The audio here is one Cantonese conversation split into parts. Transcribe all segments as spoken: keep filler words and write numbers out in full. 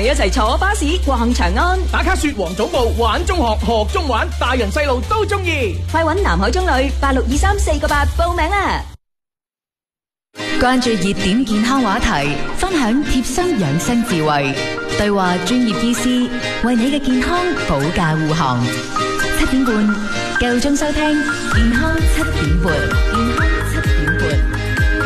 你一齊坐巴士逛長安， 打卡雪皇總部玩中學學中玩，大人細路都中意。 快搵南海中旅八六二三四個八報名啦！ 關注熱點健康話題，分享貼身養生智慧，對話專業醫師，為你嘅健康保駕護航。七點半，夠鐘收聽健康七點半，健康七點半。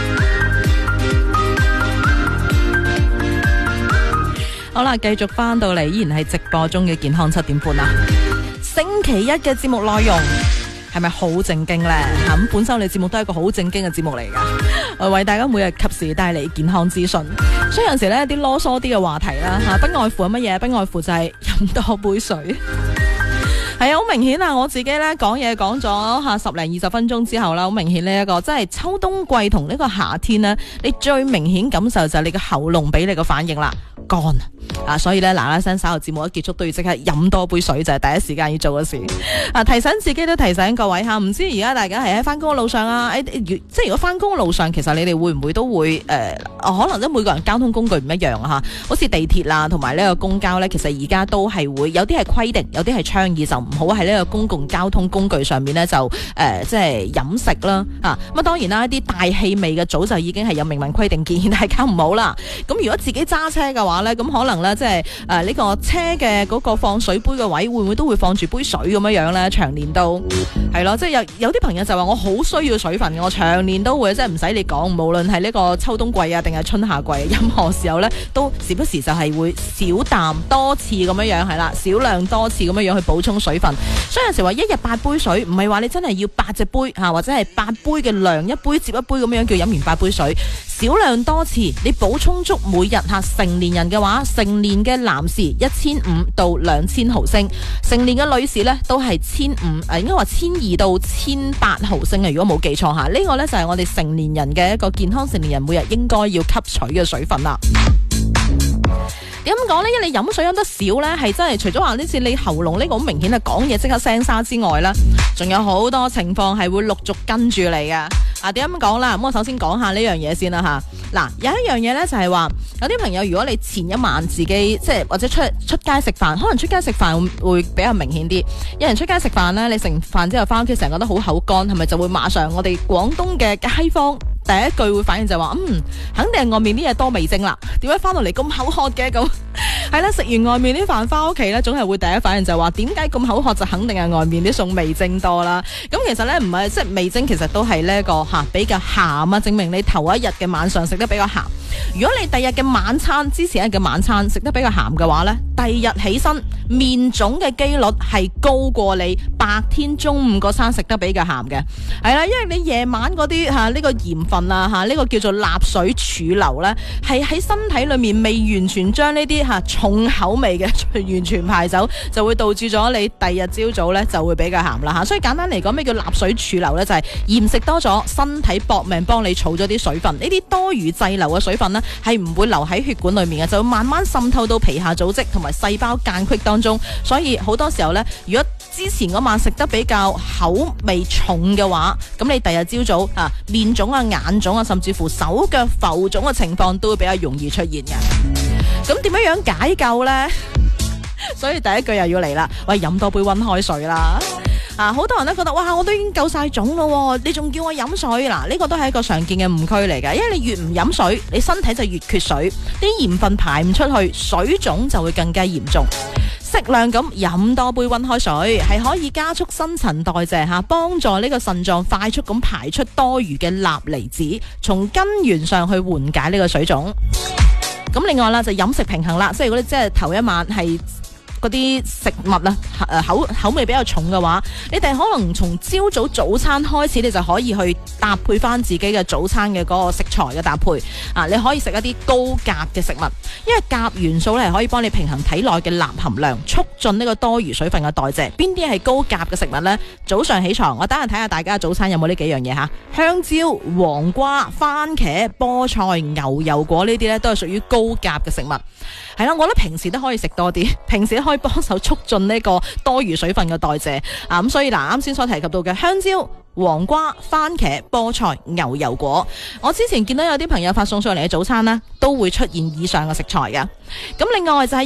好啦，繼續翻到嚟，依然係直播中嘅健康七點半啦。星期一嘅節目內容係咪好正經呢？咁本身我哋節目都係一個好正經嘅節目嚟噶，我為大家每日及時帶嚟健康資訊。所以有陣時呢啲囉嗦啲嘅話題啦，吓不外乎係乜嘢？不外乎就係飲多杯水。係啊，好明顯啊！我自己咧講嘢講咗吓十零二十分鐘之後啦，好明顯呢一個即係秋冬季同呢個夏天呢，你最明顯感受就係你嘅喉嚨俾你個反應啦，乾啊！所以咧嗱嗱聲稍後節目一結束都要即刻飲多杯水，就係第一時間要做嘅事。啊，提醒自己都提醒各位吓，唔知而家大家係喺翻工嘅路上啊？誒，即係如果翻工嘅路上，其實你哋會唔會都會誒、呃，可能都每個人交通工具唔一樣啊吓，好似地鐵啦，同埋呢個公交咧，其實而家都係會有啲係規定，有啲係倡議就唔好喺呢個公共交通工具上面咧就誒、呃、即係飲食啦啊！咁啊當然啦，一啲大氣味嘅早就已經係有明文規定建議大家唔好啦。咁如果自己揸車嘅話咧，咁可能咧即係誒呢個車嘅嗰個放水杯嘅位，會唔會都會放住杯水咁樣樣咧？長年都係咯，即係有有啲朋友就話我好需要水分嘅，我長年都會即係唔使你講，無論係呢個秋冬季啊定係春夏季，任何時候咧都時不時就係會少啖多次咁樣樣係啦，少量多次咁樣樣去補充水分。所以有時話一日八杯水，唔係話你真係要八隻杯吓，或者係八杯嘅量，一杯接一杯咁樣叫飲完八杯水。少量多次，你補充足每日吓。成年人嘅話，成年嘅男士一千五到兩千毫升，成年嘅女士呢都係千五誒，應該話千二到千八毫升啊！如果冇記錯吓，呢個呢就係我哋成年人嘅一個健康成年人每日應該要吸取嘅水分啦。點咁講呢？因為你飲水飲得少呢，係真係除咗話呢次你喉嚨呢個好明顯係講嘢即刻聲沙之外啦，仲有好多情況係會陸續跟住你嘅。啊，點咁講啦？咁我首先講下呢樣嘢先啦吓。嗱，有一樣嘢呢，就係話，有啲朋友如果你前一晚自己即係或者出出街食飯，可能出街食飯會比較明顯啲。有人出街食飯呢，你食完飯之後翻屋企成日覺得好口乾，係咪就會馬上我哋廣東嘅街坊第一句會反應就係話，嗯，肯定係外面啲嘢多味精啦。點解翻到嚟咁口渴嘅咁？係啦，食完外面啲飯翻屋企呢，總係會第一反應就係話，點解咁口渴就肯定係外面啲餸味精多啦。咁其實呢，唔係，即係味精其實都係呢一個吓比較鹹啊，證明你頭一日嘅晚上食得比較鹹。如果你第日嘅晚餐之前一日嘅晚餐食得比較鹹嘅話呢，第二日起身面腫嘅機率係高過你白天中午嗰餐食得比較鹹嘅。係啦，因為你夜晚嗰啲吓呢個鹽分啊吓呢個叫做鈉水儲留呢，係喺身體裏面未完全將呢啲吓重口味嘅完全排走，就會導致咗你第二日朝早呢就會比較鹹啦吓。所以簡單嚟講，咩叫鈉水儲留呢？就係鹽食多咗，身體搏命幫你儲咗啲水分，呢啲多餘滯留嘅水分呢，係唔會留喺血管裏面嘅，就會慢慢滲透到皮下組織同埋細胞間隙當中。所以好多時候呢，如果之前嗰晚食得比較口味重嘅話，咁你第日朝早啊面腫啊眼腫啊，甚至乎手腳浮腫嘅情況都會比較容易出現嘅。咁點樣樣解救呢？所以第一句又要嚟啦，喂，飲多杯溫開水啦！啊，好多人都覺得哇，我都已經夠晒腫咯，你仲叫我飲水？嗱，呢個都係一個常見嘅誤區嚟嘅，因為你越唔飲水，你身體就越缺水，啲鹽分排唔出去，水腫就會更加嚴重。適量咁飲多杯溫開水，係可以加速新陳代謝吓，幫助呢個腎臟快速咁排出多餘嘅鈉離子，從根源上去緩解呢個水腫。咁另外啦，就飲食平衡啦，即係如果你即係頭一晚係嗰啲食物啊，誒口口味比較重嘅話，你哋可能從朝早早餐開始，你就可以去搭配翻自己嘅早餐嘅嗰個食材嘅搭配啊！你可以食一啲高鉀嘅食物，因為鉀元素咧係可以幫你平衡體內嘅鈉含量，促進呢個多餘水分嘅代謝。邊啲係高鉀嘅食物呢？早上起床，我等陣睇下大家早餐有冇呢幾樣嘢吓，香蕉、黃瓜、番茄、菠菜、牛油果呢啲咧都係屬於高鉀嘅食物。係啦，我覺得平時都可以食多啲，平時可以幫手促進呢個多餘水分嘅代謝啊！咁所以嗱，啱先所提及到嘅香蕉、黃瓜、番茄、菠菜、牛油果，我之前見到有啲朋友發送上嚟嘅早餐呢，都會出現以上嘅食材嘅。咁另外就係